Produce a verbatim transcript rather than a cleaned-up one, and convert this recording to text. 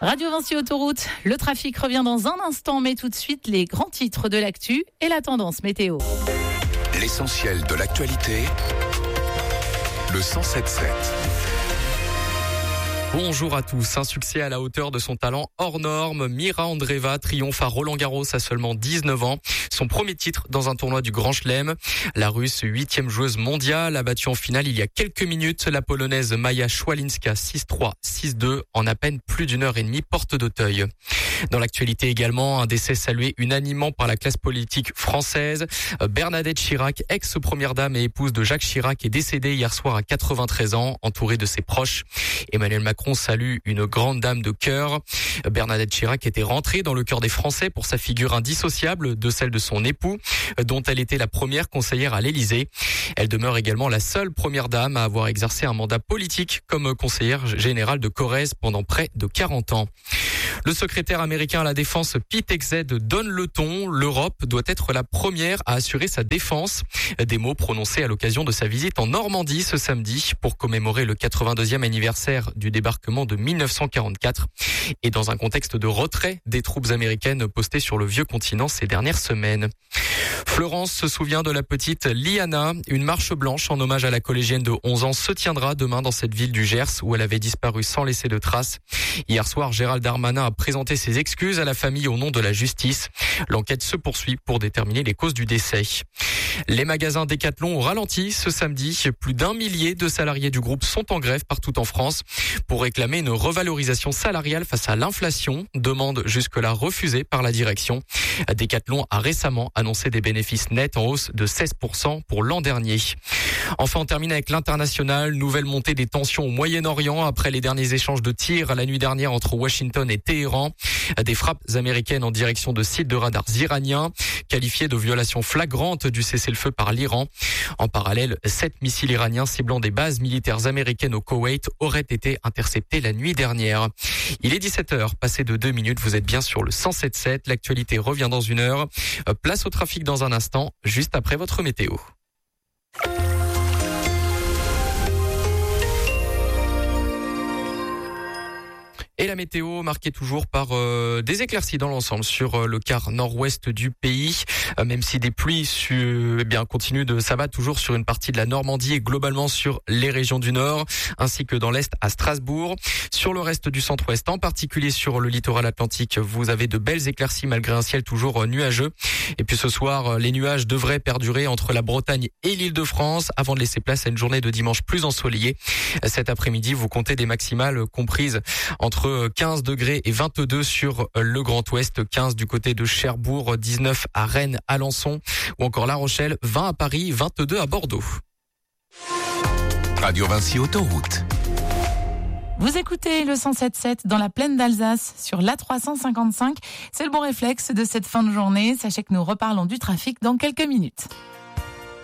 Radio Vinci Autoroute, le trafic revient dans un instant, mais tout de suite les grands titres de l'actu et la tendance météo. L'essentiel de l'actualité, le cent sept sept. Bonjour à tous. Un succès à la hauteur de son talent hors norme. Mira Andreeva triomphe à Roland-Garros à seulement dix-neuf ans. Son premier titre dans un tournoi du Grand Chelem. La Russe, huitième joueuse mondiale, a battu en finale il y a quelques minutes la Polonaise Maja Szwalinska six trois, six deux en à peine plus d'une heure et demie porte d'Auteuil. Dans l'actualité également, un décès salué unanimement par la classe politique française. Bernadette Chirac, ex-première dame et épouse de Jacques Chirac, est décédée hier soir à quatre-vingt-treize ans, entourée de ses proches. Emmanuel Macron salue une grande dame de cœur. Bernadette Chirac était rentrée dans le cœur des Français pour sa figure indissociable de celle de son époux, dont elle était la première conseillère à l'Élysée. Elle demeure également la seule première dame à avoir exercé un mandat politique comme conseillère générale de Corrèze pendant près de quarante ans. Le secrétaire américain à la défense Pete Hegseth donne le ton. L'Europe doit être la première à assurer sa défense. Des mots prononcés à l'occasion de sa visite en Normandie ce samedi pour commémorer le quatre-vingt-deuxième anniversaire du débarquement de mille neuf cent quarante-quatre et dans un contexte de retrait des troupes américaines postées sur le vieux continent ces dernières semaines. Florence se souvient de la petite Liana. Une marche blanche en hommage à la collégienne de onze ans se tiendra demain dans cette ville du Gers où elle avait disparu sans laisser de traces. Hier soir, Gérald Darmanin a présenté ses excuses à la famille au nom de la justice. L'enquête se poursuit pour déterminer les causes du décès. Les magasins Decathlon ont ralenti ce samedi. Plus d'un millier de salariés du groupe sont en grève partout en France pour réclamer une revalorisation salariale face à l'inflation, demande jusque-là refusée par la direction. Decathlon a récemment annoncé des bénéfices nets en hausse de seize pour cent pour l'an dernier. Enfin, on termine avec l'international. Nouvelle montée des tensions au Moyen-Orient après les derniers échanges de tirs la nuit dernière entre Washington et Téhéran. Des frappes américaines en direction de sites de radars iraniens, qualifiés de violations flagrantes du cessez-le-feu par l'Iran. En parallèle, sept missiles iraniens ciblant des bases militaires américaines au Koweït auraient été interceptés la nuit dernière. Il est dix-sept heures, passé de deux minutes, vous êtes bien sur le cent sept sept. L'actualité revient dans une heure. Place au trafic dans un instant, juste après votre météo. Et la météo marquée toujours par euh, des éclaircies dans l'ensemble sur euh, le quart nord-ouest du pays, euh, même si des pluies su, eh bien continuent de s'abattre toujours sur une partie de la Normandie et globalement sur les régions du nord, ainsi que dans l'est à Strasbourg. Sur le reste du centre-ouest, en particulier sur le littoral atlantique, vous avez de belles éclaircies malgré un ciel toujours euh, nuageux. Et puis ce soir, euh, les nuages devraient perdurer entre la Bretagne et l'Île-de-France avant de laisser place à une journée de dimanche plus ensoleillée. Cet après-midi, vous comptez des maximales comprises entre quinze degrés et vingt-deux sur le Grand Ouest, quinze du côté de Cherbourg, dix-neuf à Rennes, Alençon ou encore La Rochelle, vingt à Paris, vingt-deux à Bordeaux. Radio Vinci Autoroute. Vous écoutez le cent sept sept dans la plaine d'Alsace sur l'A trois cent cinquante-cinq. C'est le bon réflexe de cette fin de journée. Sachez que nous reparlons du trafic dans quelques minutes.